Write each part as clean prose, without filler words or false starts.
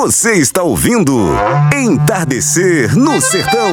Você está ouvindo Entardecer no Sertão.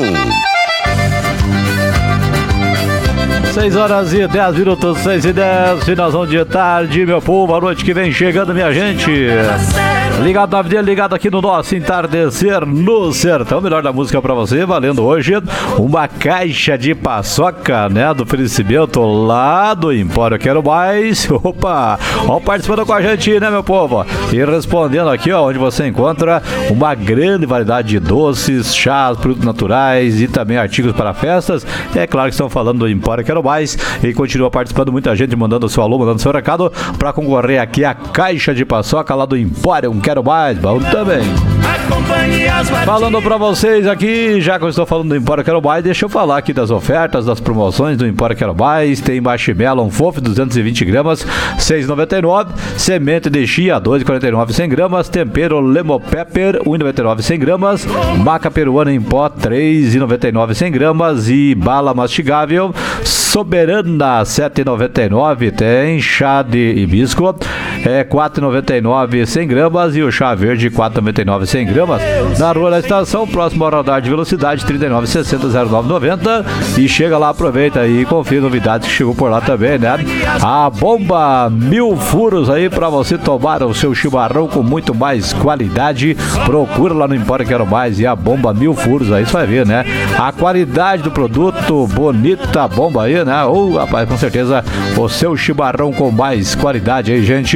6h10, 6h10, finalzão de tarde, meu povo, a noite que vem chegando, minha gente. Ligado na avenida, ligado aqui no nosso Entardecer no Sertão. Melhor da música pra você, valendo hoje uma caixa de paçoca, né, do oferecimento lá do Empório Quero Mais. Opa, ó, participando com a gente, né, meu povo? E respondendo aqui, ó, onde você encontra uma grande variedade de doces, chás, produtos naturais e também artigos para festas. É claro que estão falando do Empório Quero Mais e continua participando muita gente, mandando seu alô, mandando seu recado para concorrer aqui a caixa de paçoca lá do Empório Quero Mais. Bom também. Falando pra vocês aqui, já que eu estou falando do Empório Quero Mais, deixa eu falar aqui das ofertas, das promoções do Empório Quero Mais. Tem marshmallow fofo 220 gramas, R$ 6,99. Semente de chia, R$ 2,49 100 gramas. Tempero lemon pepper, R$ 1,99 100 gramas. Maca peruana em pó, R$ 3,99 100 gramas. E bala mastigável Soberana, R$ 7,99. Tem chá de hibisco, R$ 4,99 100 gramas. E o chá verde, R$ 4,99 100 gramas. Na Rua da Estação, próximo ao radar de velocidade, 3960-0990. E chega lá, aproveita e confira novidades que chegou por lá também, né? A bomba 1000 furos aí pra você tomar o seu chimarrão com muito mais qualidade. Procura lá no Empório Quero Mais e a bomba 1000 furos aí, você vai ver, né? A qualidade do produto, bonita bomba aí, né? Ou, rapaz, com certeza, o seu chimarrão com mais qualidade aí, gente.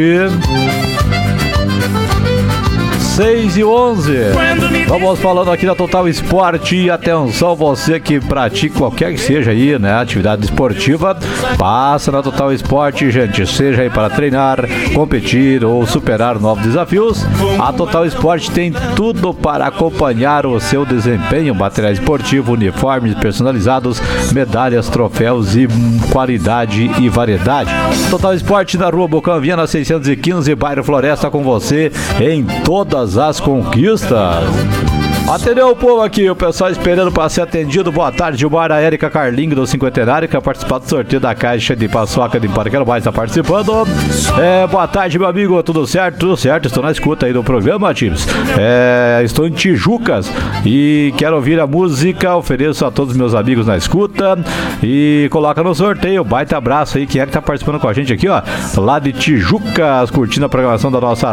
6h11. Vamos falando aqui da Total Esporte. E atenção, você que pratica qualquer que seja aí, né, atividade esportiva, passa na Total Esporte, gente. Seja aí para treinar, competir ou superar novos desafios, a Total Esporte tem tudo para acompanhar o seu desempenho: material esportivo, uniformes personalizados, medalhas, troféus e qualidade e variedade. Total Esporte na Rua Bocão-Viana 615, bairro Floresta, com você em todas as conquistas. Atendeu o povo aqui, o pessoal esperando para ser atendido. Boa tarde, Gilmar, a Érica Carlinho do Cinquentenário, que vai participar do sorteio da caixa de paçoca de Empório Quero Mais, está participando. Boa tarde, meu amigo, tudo certo? Tudo certo, estou na escuta aí do programa, times. Estou em Tijucas e quero ouvir a música, ofereço a todos os meus amigos na escuta e coloca no sorteio. Baita abraço aí, quem é que está participando com a gente aqui, ó, lá de Tijucas, curtindo a programação da nossa